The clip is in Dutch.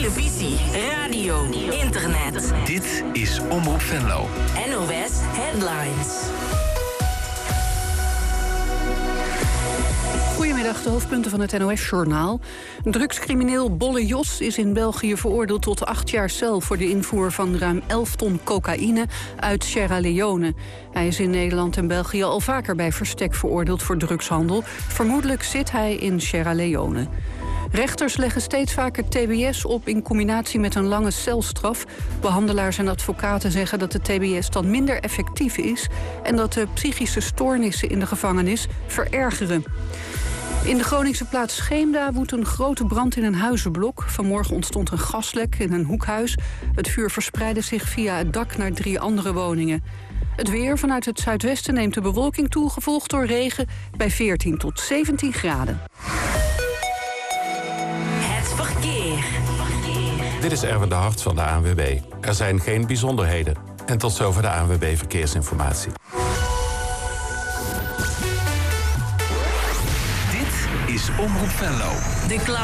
televisie, radio, internet. Dit is Omroep Venlo. NOS Headlines. Goedemiddag, de hoofdpunten van het NOS-journaal. Drugscrimineel Bolle Jos is in België veroordeeld tot 8 jaar cel... voor de invoer van ruim 11 ton cocaïne uit Sierra Leone. Hij is in Nederland en België al vaker bij verstek veroordeeld voor drugshandel. Vermoedelijk zit hij in Sierra Leone. Rechters leggen steeds vaker TBS op in combinatie met een lange celstraf. Behandelaars en advocaten zeggen dat de TBS dan minder effectief is... en dat de psychische stoornissen in de gevangenis verergeren. In de Groningse plaats Scheemda woedt een grote brand in een huizenblok. Vanmorgen ontstond een gaslek in een hoekhuis. Het vuur verspreidde zich via het dak naar 3 andere woningen. Het weer vanuit het zuidwesten neemt de bewolking toe, gevolgd door regen bij 14 tot 17 graden. Het verkeer. Dit is Erwin de Hart van de ANWB. Er zijn geen bijzonderheden. En tot zover de ANWB Verkeersinformatie. Dit is Omroep Venlo. De